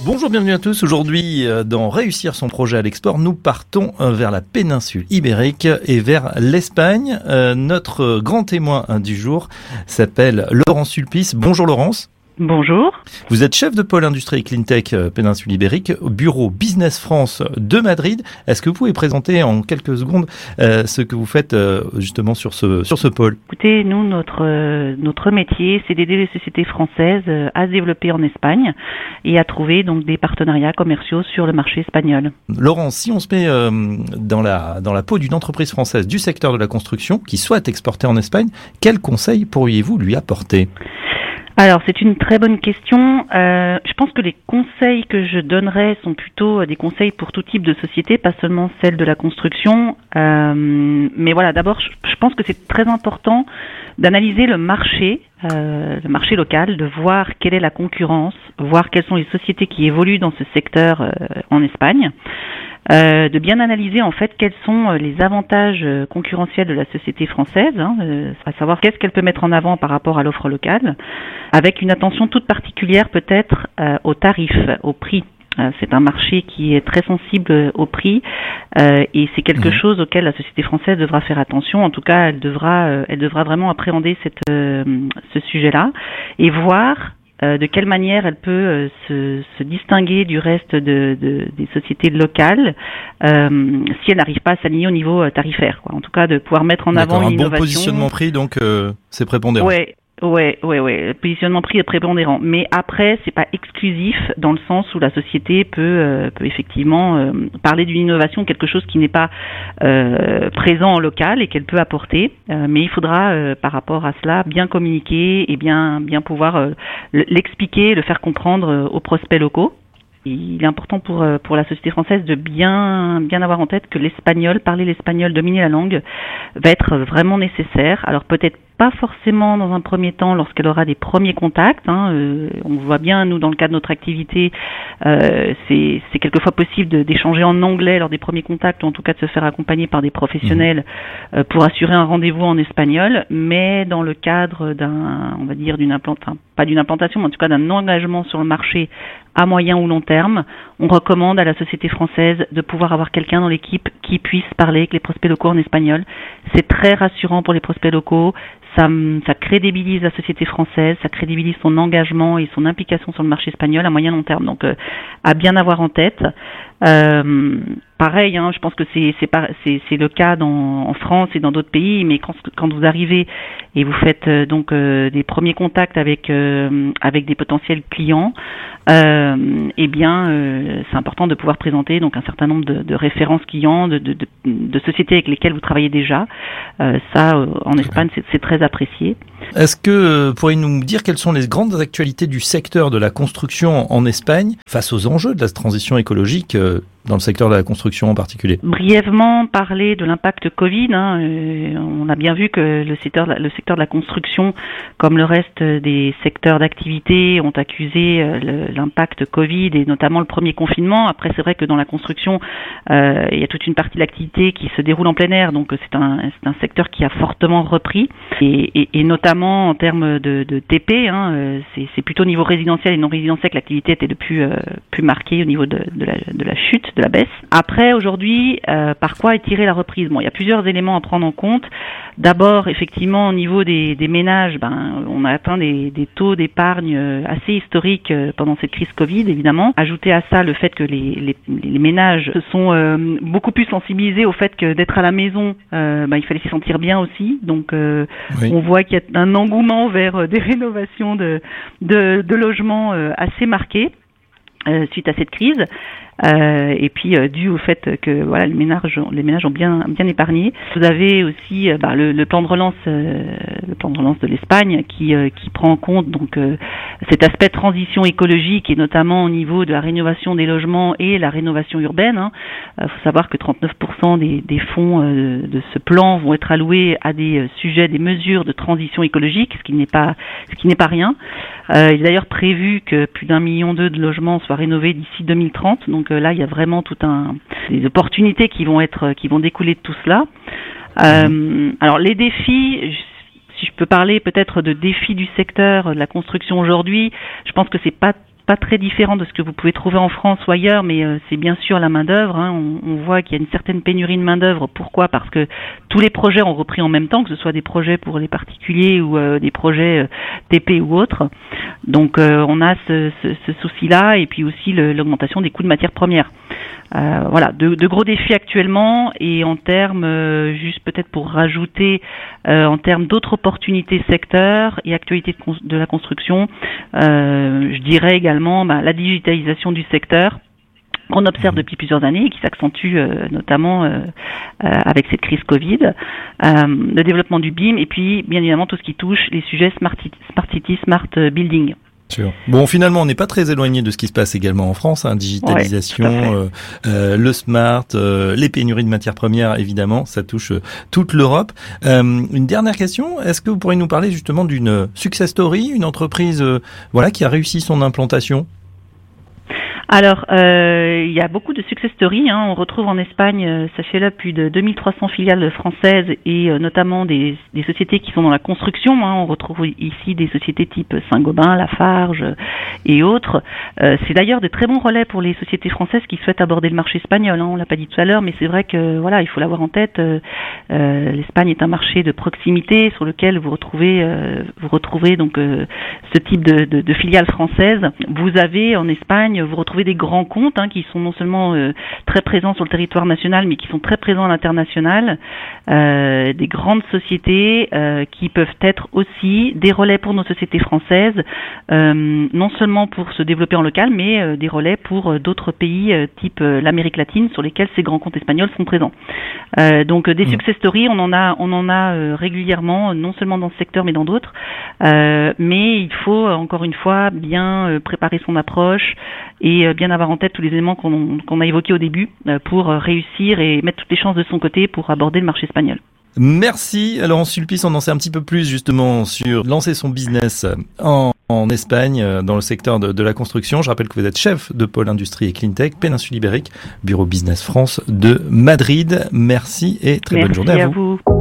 Bonjour, bienvenue à tous. Aujourd'hui, dans Réussir son projet à l'export, nous partons vers la péninsule ibérique et vers l'Espagne. Notre grand témoin du jour s'appelle Laurence Sulpice. Bonjour Laurence. Bonjour. Vous êtes chef de pôle industrie et cleantech péninsule ibérique au bureau Business France de Madrid. Est-ce que vous pouvez présenter en quelques secondes ce que vous faites justement sur ce pôle? Écoutez, nous, notre métier, c'est d'aider les sociétés françaises à se développer en Espagne et à trouver donc des partenariats commerciaux sur le marché espagnol. Laurent, si on se met dans la peau d'une entreprise française du secteur de la construction qui souhaite exporter en Espagne, quels conseils pourriez-vous lui apporter ? Alors, c'est une très bonne question. Je pense que les conseils que je donnerais sont plutôt des conseils pour tout type de société, pas seulement celle de la construction. Mais voilà, d'abord, je pense que c'est très important d'analyser le marché local, de voir quelle est la concurrence, voir quelles sont les sociétés qui évoluent dans ce secteur en Espagne. De bien analyser en fait quels sont les avantages concurrentiels de la société française, à savoir qu'est-ce qu'elle peut mettre en avant par rapport à l'offre locale, avec une attention toute particulière peut-être aux tarifs, au prix. C'est un marché qui est très sensible au prix et c'est quelque chose auquel la société française devra faire attention. En tout cas, elle devra vraiment appréhender ce sujet-là et voir de quelle manière elle peut se distinguer du reste des sociétés locales si elle n'arrive pas à s'aligner au niveau tarifaire, quoi. En tout cas, de pouvoir mettre en avant une innovation. Un bon positionnement prix, donc c'est prépondérant. Ouais. Le positionnement prix est prépondérant. Mais après, c'est pas exclusif dans le sens où la société peut effectivement parler d'une innovation, quelque chose qui n'est pas présent en local et qu'elle peut apporter. Mais il faudra, par rapport à cela, bien communiquer et bien pouvoir l'expliquer, le faire comprendre aux prospects locaux. Il est important pour la société française de bien avoir en tête que parler l'espagnol, dominer la langue, va être vraiment nécessaire. Alors peut-être pas forcément dans un premier temps lorsqu'elle aura des premiers contacts. On voit bien, nous, dans le cadre de notre activité, c'est quelquefois possible d'échanger en anglais lors des premiers contacts, ou en tout cas de se faire accompagner par des professionnels pour assurer un rendez-vous en espagnol. Mais dans le cadre pas d'une implantation, mais en tout cas d'un engagement sur le marché à moyen ou long terme, on recommande à la société française de pouvoir avoir quelqu'un dans l'équipe qui puisse parler avec les prospects locaux en espagnol. C'est très rassurant pour les prospects locaux, ça crédibilise la société française, ça crédibilise son engagement et son implication sur le marché espagnol à moyen long terme. Donc, à bien avoir en tête. Pareil, je pense que c'est le cas en France et dans d'autres pays, mais quand vous arrivez et vous faites des premiers contacts avec des potentiels clients, c'est important de pouvoir présenter donc un certain nombre de références clients de sociétés avec lesquelles vous travaillez déjà. En Espagne, c'est très apprécié. Est-ce que pourriez-vous nous dire quelles sont les grandes actualités du secteur de la construction en Espagne face aux enjeux de la transition écologique dans le secteur de la construction en particulier? Brièvement parler de l'impact Covid. On a bien vu que le secteur de la construction, comme le reste des secteurs d'activité, ont accusé l'impact Covid et notamment le premier confinement. Après, c'est vrai que dans la construction, il y a toute une partie de l'activité qui se déroule en plein air, donc c'est un secteur qui a fortement repris et notamment en termes de TP. C'est plutôt au niveau résidentiel et non résidentiel que l'activité était le plus marquée au niveau de la chute, de la baisse. Après, aujourd'hui, par quoi est tirée la reprise? Bon, il y a plusieurs éléments à prendre en compte. D'abord, effectivement, au niveau des ménages, on a atteint des taux d'épargne assez historiques pendant cette crise Covid, évidemment. Ajouter à ça le fait que les ménages se sont beaucoup plus sensibilisés au fait que d'être à la maison, il fallait s'y sentir bien aussi. Donc, on voit qu'il y a un engouement vers des rénovations de logements assez marqués suite à cette crise. Et puis dû au fait que les ménages ont bien épargné. Vous avez aussi le plan de relance de l'Espagne qui prend en compte donc cet aspect de transition écologique et notamment au niveau de la rénovation des logements et la rénovation urbaine. Faut savoir que 39% des fonds de ce plan vont être alloués à des mesures de transition écologique, ce qui n'est pas rien. Il est d'ailleurs prévu que plus d'1,2 million de logements soient rénovés d'ici 2030. Donc là, il y a vraiment des opportunités qui vont découler de tout cela. Alors les défis, si je peux parler peut-être de défis du secteur de la construction aujourd'hui, je pense que c'est pas pas très différent de ce que vous pouvez trouver en France ou ailleurs, mais c'est bien sûr la main-d'œuvre. Hein. On voit qu'il y a une certaine pénurie de main-d'œuvre. Pourquoi ? Parce que tous les projets ont repris en même temps, que ce soit des projets pour les particuliers ou des projets TP ou autres. Donc on a ce souci-là, et puis aussi l'augmentation des coûts de matières premières. Voilà, de gros défis actuellement, et en termes, juste peut-être pour rajouter, en termes d'autres opportunités secteurs et actualités de la construction, je dirais également la digitalisation du secteur qu'on observe depuis plusieurs années et qui s'accentue notamment avec cette crise Covid, le développement du BIM, et puis bien évidemment tout ce qui touche les sujets Smart City, Smart Building. Bon, finalement, on n'est pas très éloigné de ce qui se passe également en France, hein, digitalisation, le smart, les pénuries de matières premières, évidemment, ça touche toute l'Europe. Une dernière question, est-ce que vous pourriez nous parler justement d'une success story, une entreprise qui a réussi son implantation ? Alors, il y a beaucoup de success stories. Hein. On retrouve en Espagne, sachez-le, plus de 2300 filiales françaises, et notamment des sociétés qui sont dans la construction. Hein. On retrouve ici des sociétés type Saint-Gobain, Lafarge et autres. C'est d'ailleurs de très bons relais pour les sociétés françaises qui souhaitent aborder le marché espagnol. Hein. On l'a pas dit tout à l'heure, mais c'est vrai que il faut l'avoir en tête. L'Espagne est un marché de proximité sur lequel vous retrouvez donc ce type de filiales françaises. Vous avez en Espagne, vous retrouvez des grands comptes qui sont non seulement très présents sur le territoire national, mais qui sont très présents à l'international, des grandes sociétés qui peuvent être aussi des relais pour nos sociétés françaises, non seulement pour se développer en local, mais des relais pour d'autres pays type l'Amérique latine, sur lesquels ces grands comptes espagnols sont présents. Donc des success stories, on en a régulièrement, non seulement dans ce secteur, mais dans d'autres. Mais il faut encore une fois bien préparer son approche et bien avoir en tête tous les éléments qu'on a évoqués au début pour réussir et mettre toutes les chances de son côté pour aborder le marché espagnol. Merci. Alors en Sulpice, on en sait un petit peu plus justement sur lancer son business en Espagne, dans le secteur de la construction. Je rappelle que vous êtes chef de pôle industrie et cleantech, Péninsule Ibérique, bureau Business France de Madrid. Merci et très bonne journée à vous.